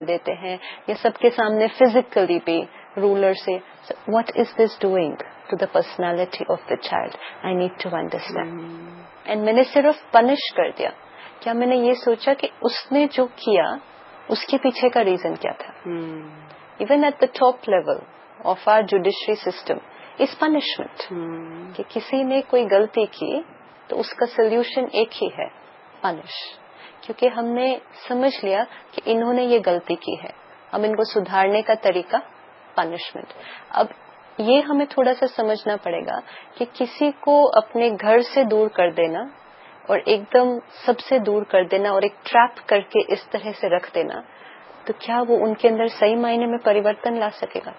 دیتے ہیں یا سب کے سامنے فزیکلی بھی رولر سے. What is this doing to the personality of the child? I need to understand. And میں نے صرف پنش کر دیا. کیا میں نے یہ سوچا کہ اس نے جو کیا اس کے پیچھے کا ریزن کیا تھا؟ Even at the top level of are judiciary system is punishment. کہ کسی نے کوئی غلطی کی تو اس کا سولوشن ایک ہی ہے، پنش. کیونکہ ہم نے سمجھ لیا کہ انہوں نے یہ غلطی کی ہے، اب ان کو سدھارنے کا طریقہ پنشمنٹ. اب یہ ہمیں تھوڑا سا سمجھنا پڑے گا کہ کسی کو اپنے گھر سے دور کر دینا اور ایک دم سب سے دور کر دینا اور ایک ٹریپ کر کے اس طرح سے رکھ دینا، تو کیا وہ ان کے اندر صحیح معنی میں پریورتن لا سکے گا؟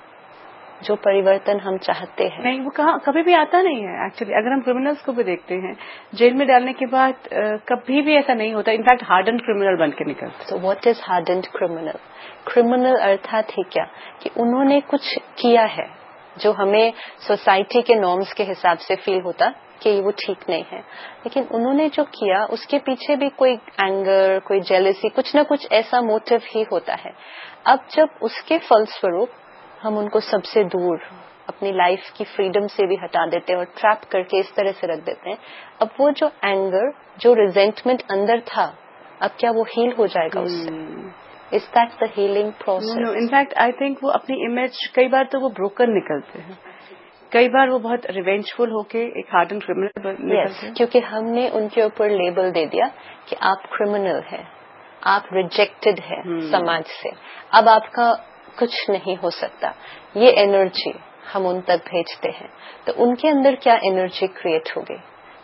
جو پریورتن ہم چاہتے ہیں نہیں، وہ کبھی بھی آتا نہیں ہے. ایکچولی اگر ہم کرمنلز کو بھی دیکھتے ہیں، جیل میں ڈالنے کے بعد کبھی بھی ایسا نہیں ہوتا. انفیکٹ ہارڈنڈ کرمنل بن کے نکلتے. تو what is hardened criminal? Criminal ارتھات ہی کیا کہ انہوں نے کچھ کیا ہے جو ہمیں سوسائٹی کے نارمز کے حساب سے فیل ہوتا کہ وہ ٹھیک نہیں ہے، لیکن انہوں نے جو کیا اس کے پیچھے بھی کوئی اینگر، کوئی جیلسی، کچھ نہ کچھ ایسا موٹو ہی ہوتا ہے. اب جب اس کے فلسفروپ ہم ان کو سب سے دور اپنی لائف کی فریڈم سے بھی ہٹا دیتے ہیں اور ٹریپ کر کے اس طرح سے رکھ دیتے ہیں، اب وہ جو اینگر، جو ریزینٹمنٹ اندر تھا، اب کیا وہ ہیل ہو جائے گا اس سے؟ Is that the healing process? In fact I think وہ اپنی امیج کئی بار تو وہ بروکن نکلتے ہیں، کئی بار وہ بہت ریونجفل ہو کے ایک ہارڈن کرمنل نکلتے ہیں. کیونکہ ہم نے ان کے اوپر لیبل دے دیا کہ آپ کرمنل ہیں، آپ ریجیکٹڈ ہیں سماج سے، اب آپ کا کچھ نہیں ہو سکتا. یہ انرجی ہم ان تک بھیجتے ہیں تو ان کے اندر کیا انرجی کریٹ ہوگی؟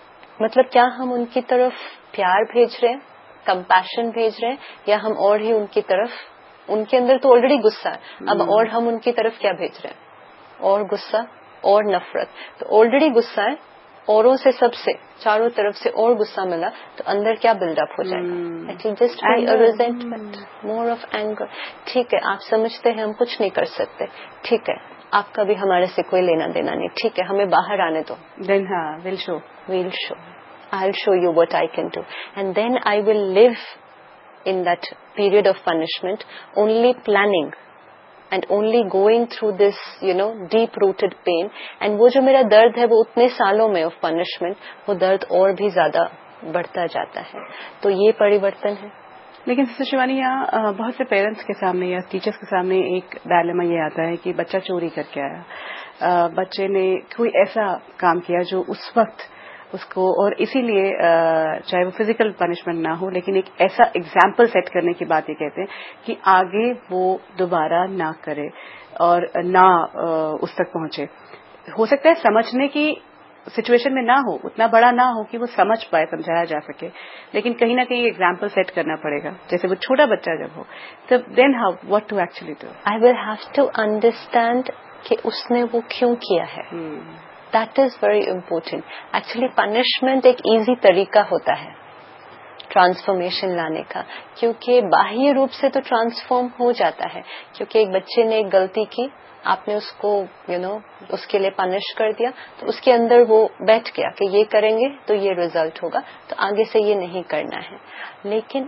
مطلب کیا ہم ان کی طرف پیار بھیج رہے ہیں، کمپیشن بھیج رہے ہیں، یا ہم اور ہی ان کی طرف، ان کے اندر تو آلریڈی غصہ ہے، اب اور ہم ان کی طرف کیا بھیج رہے ہیں؟ اور غصہ اور نفرت. تو آلریڈی غصہ ہے، اوروں سے سب سے چاروں طرف سے اور غصہ ملا تو اندر کیا بلڈ اپ ہو جائے گا؟ It will just be a resentment, more of anger. ٹھیک ہے، آپ سمجھتے ہیں ہم کچھ نہیں کر سکتے، ٹھیک ہے، آپ کا بھی ہمارے سے کوئی لینا دینا نہیں، ٹھیک ہے، ہمیں باہر آنے دو. Then we'll show I'll show you what I can do, and then I will live in that period of punishment only planning and only going through this deep rooted pain, and وہ جو میرا درد ہے وہ اتنے سالوں میں of punishment وہ درد اور بھی زیادہ بڑھتا جاتا ہے. تو یہ پریورتن ہے. لیکن سسٹر شیوانی، یہاں بہت سے پیرنٹس کے سامنے یا ٹیچرس کے سامنے ایک ڈائلیما یہ آتا ہے کہ بچہ چوری کر کے آیا، بچے نے کوئی ایسا کام کیا جو اس وقت اس کو، اور اسی لیے چاہے وہ فزیکل پنشمنٹ نہ ہو لیکن ایک ایسا ایگزامپل سیٹ کرنے کی بات یہ کہتے ہیں کہ آگے وہ دوبارہ نہ کرے اور نہ اس تک پہنچے. ہو سکتا ہے سمجھنے کی سچویشن میں نہ ہو، اتنا بڑا نہ ہو کہ وہ سمجھ پائے، سمجھایا جا سکے، لیکن کہیں نہ کہیں ایگزامپل سیٹ کرنا پڑے گا. جیسے وہ چھوٹا بچہ جب ہو تب then how what to actually do? I will have to understand کہ اس نے وہ کیوں کیا ہے. That is very important. Actually punishment ایک ایزی طریقہ ہوتا ہے ٹرانسفارمیشن لانے کا، کیونکہ باہری روپ سے تو ٹرانسفارم ہو جاتا ہے. کیونکہ ایک بچے نے ایک غلطی کی، آپ نے اس کو اس کے لیے پنش کر دیا تو اس کے اندر وہ بیٹھ گیا کہ یہ کریں گے تو یہ ریزلٹ ہوگا، تو آگے سے یہ نہیں کرنا ہے. لیکن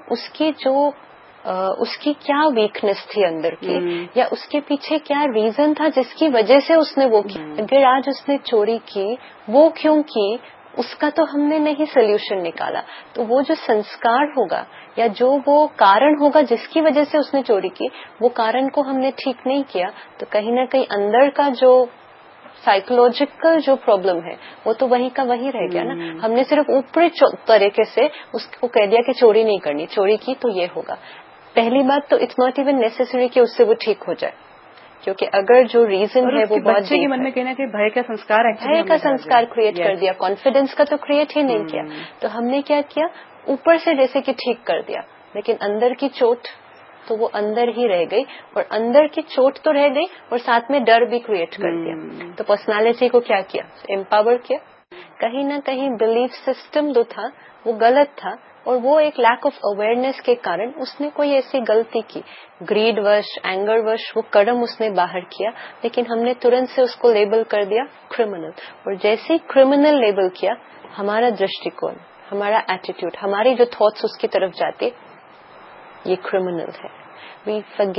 اس کی کیا ویکنس تھی اندر کی، یا اس کے پیچھے کیا ریزن تھا جس کی وجہ سے اس نے وہ کی. اگر آج اس نے چوری کی، وہ کیوں کی، اس کا تو ہم نے نہیں سولوشن نکالا، تو وہ جو سنسکار ہوگا یا جو وہ کارن ہوگا جس کی وجہ سے اس نے چوری کی، وہ کارن کو ہم نے ٹھیک نہیں کیا، تو کہیں نہ کہیں اندر کا جو سائیکولوجیکل جو پرابلم ہے وہ تو وہیں کا وہی رہ گیا نا. ہم نے صرف اوپری طریقے سے اس کو کہہ دیا کہ چوری نہیں کرنی، چوری کی تو یہ ہوگا. پہلی بات تو اٹس ناٹ ایون نیسیسری کہ اس سے وہ ٹھیک ہو جائے، کیونکہ اگر جو ریزن ہے وہ بہت بچے کے من میں کہنا کہ بھے کا سنسکار کریٹ کر دیا، کانفیڈینس کا تو کریٹ ہی نہیں کیا. تو ہم نے کیا کیا، اوپر سے جیسے کہ ٹھیک کر دیا، لیکن اندر کی چوٹ تو وہ اندر ہی رہ گئی، اور اندر کی چوٹ تو رہ گئی اور ساتھ میں ڈر بھی کریٹ کر دیا. تو پرسنالٹی کو کیا کیا، امپاور کیا. کہیں نہ کہیں بلیف سسٹم جو تھا وہ غلط تھا، اور وہ ایک لیک آف اویئرنیس کے کارن اس نے کوئی ایسی غلطی کی، گریڈ وش، اینگر وش وہ قدم اس نے باہر کیا، لیکن ہم نے ترنت سے اس کو لیبل کر دیا کرمنل. اور جیسے ہی کرمنل لیبل کیا، ہمارا درشٹیکون، ہمارا ایٹیٹیوڈ، ہماری جو تھاٹس اس کی طرف جاتے، یہ کرمنل ہے. وی